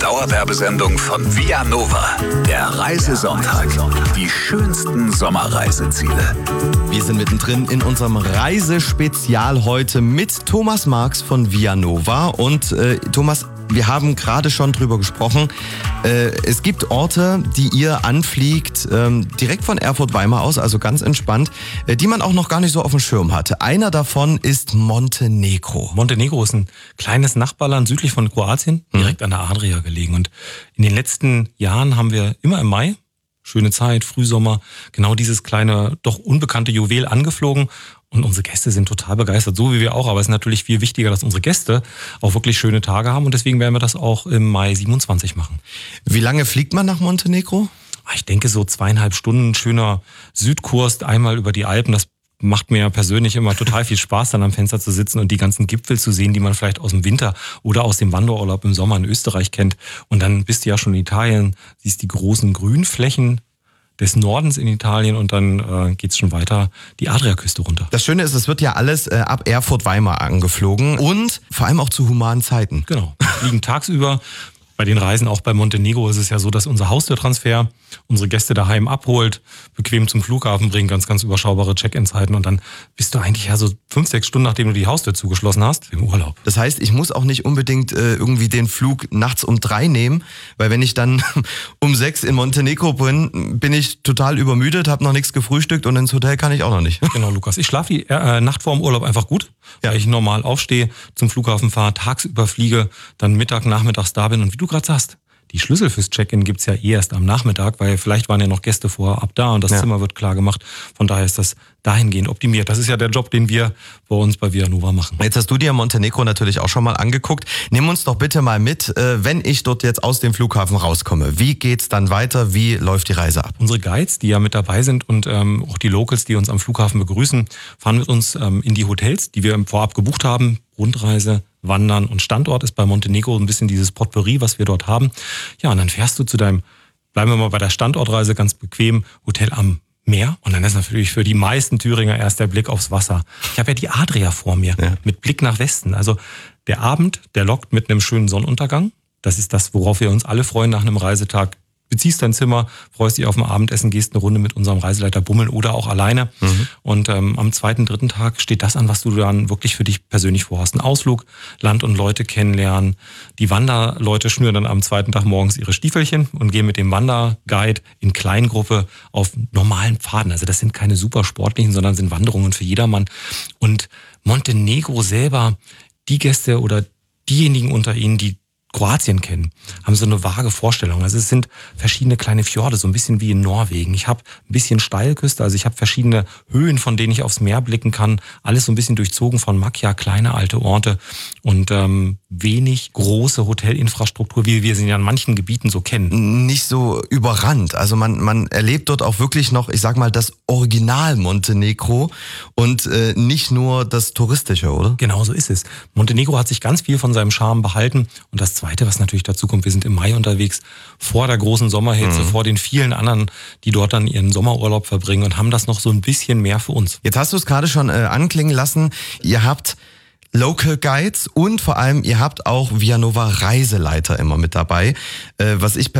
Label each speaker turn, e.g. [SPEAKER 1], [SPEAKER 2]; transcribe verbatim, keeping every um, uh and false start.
[SPEAKER 1] Dauerwerbesendung von Vianova. Der Reisesonntag. Die schönsten Sommerreiseziele.
[SPEAKER 2] Wir sind mittendrin in unserem Reisespezial heute mit Thomas Marx von Vianova. Und äh, Thomas, wir haben gerade schon drüber gesprochen. Äh, es gibt Orte, die ihr anfliegt, ähm, direkt von Erfurt-Weimar aus, also ganz entspannt, äh, die man auch noch gar nicht so auf dem Schirm hatte. Einer davon ist Montenegro.
[SPEAKER 3] Montenegro ist ein kleines Nachbarland südlich von Kroatien, direkt mhm. an der Adria gelegen. Und in den letzten Jahren haben wir immer im Mai, schöne Zeit, Frühsommer, genau dieses kleine, doch unbekannte Juwel angeflogen. Und unsere Gäste sind total begeistert, so wie wir auch. Aber es ist natürlich viel wichtiger, dass unsere Gäste auch wirklich schöne Tage haben. Und deswegen werden wir das auch im Mai siebenundzwanzig machen.
[SPEAKER 2] Wie lange fliegt man nach Montenegro?
[SPEAKER 3] Ich denke so zweieinhalb Stunden, schöner Südkurs, einmal über die Alpen. Das macht mir persönlich immer total viel Spaß, dann am Fenster zu sitzen und die ganzen Gipfel zu sehen, die man vielleicht aus dem Winter oder aus dem Wanderurlaub im Sommer in Österreich kennt. Und dann bist du ja schon in Italien, siehst die großen Grünflächen des Nordens in Italien und dann äh, geht's schon weiter die Adriaküste runter.
[SPEAKER 2] Das Schöne ist, es wird ja alles äh, ab Erfurt-Weimar angeflogen und vor allem auch zu humanen Zeiten.
[SPEAKER 3] Genau, wir fliegen tagsüber. Bei den Reisen, auch bei Montenegro, ist es ja so, dass unser Haustürtransfer unsere Gäste daheim abholt, bequem zum Flughafen bringt, ganz, ganz überschaubare Check-in-Zeiten und dann bist du eigentlich ja so fünf, sechs Stunden, nachdem du die Haustür zugeschlossen hast, im Urlaub.
[SPEAKER 2] Das heißt, ich muss auch nicht unbedingt äh, irgendwie den Flug nachts um drei nehmen, weil wenn ich dann um sechs in Montenegro bin, bin ich total übermüdet, habe noch nichts gefrühstückt und ins Hotel kann ich auch noch nicht.
[SPEAKER 3] Genau, Lukas. Ich schlafe die äh, Nacht vor dem Urlaub einfach gut, ja. Weil ich normal aufstehe, zum Flughafen fahre, tagsüber fliege, dann Mittag, nachmittags da bin und wie du gerade sagst, die Schlüssel fürs Check-in gibt's ja eh erst am Nachmittag, weil vielleicht waren ja noch Gäste vorher ab da und das ja. Zimmer wird klar gemacht. Von daher ist das dahingehend optimiert. Das ist ja der Job, den wir bei uns bei Vianova machen.
[SPEAKER 2] Jetzt hast du dir Montenegro natürlich auch schon mal angeguckt. Nimm uns doch bitte mal mit, wenn ich dort jetzt aus dem Flughafen rauskomme. Wie geht's dann weiter? Wie läuft die Reise ab?
[SPEAKER 3] Unsere Guides, die ja mit dabei sind und ähm, auch die Locals, die uns am Flughafen begrüßen, fahren mit uns ähm, in die Hotels, die wir vorab gebucht haben. Rundreise, Wandern und Standort ist bei Montenegro ein bisschen dieses Potpourri, was wir dort haben. Ja, und dann fährst du zu deinem, bleiben wir mal bei der Standortreise, ganz bequem, Hotel am Meer. Und dann ist natürlich für die meisten Thüringer erst der Blick aufs Wasser. Ich habe ja die Adria vor mir, ja. mit Blick nach Westen. Also der Abend, der lockt mit einem schönen Sonnenuntergang. Das ist das, worauf wir uns alle freuen nach einem Reisetag. Beziehst dein Zimmer, freust dich auf ein Abendessen, gehst eine Runde mit unserem Reiseleiter bummeln oder auch alleine. Mhm. Und ähm, am zweiten, dritten Tag steht das an, was du dann wirklich für dich persönlich vorhast. Ein Ausflug, Land und Leute kennenlernen. Die Wanderleute schnüren dann am zweiten Tag morgens ihre Stiefelchen und gehen mit dem Wanderguide in Kleingruppe auf normalen Pfaden. Also das sind keine super sportlichen, sondern sind Wanderungen für jedermann. Und Montenegro selber, die Gäste oder diejenigen unter ihnen, die Kroatien kennen, haben so eine vage Vorstellung. Also es sind verschiedene kleine Fjorde, so ein bisschen wie in Norwegen. Ich habe ein bisschen Steilküste, also ich habe verschiedene Höhen, von denen ich aufs Meer blicken kann. Alles so ein bisschen durchzogen von Makia, kleine alte Orte und ähm, wenig große Hotelinfrastruktur, wie wir sie ja in manchen Gebieten so kennen.
[SPEAKER 2] Nicht so überrannt. Also man, man erlebt dort auch wirklich noch, ich sag mal, das Original Montenegro und äh, nicht nur das Touristische, oder?
[SPEAKER 3] Genau so ist es. Montenegro hat sich ganz viel von seinem Charme behalten und das Zweite, was natürlich dazu kommt, wir sind im Mai unterwegs, vor der großen Sommerhitze, mhm. vor den vielen anderen, die dort dann ihren Sommerurlaub verbringen und haben das noch so ein bisschen mehr für uns.
[SPEAKER 2] Jetzt hast du es gerade schon äh, anklingen lassen, ihr habt Local Guides und vor allem ihr habt auch Vianova Reiseleiter immer mit dabei, äh, was ich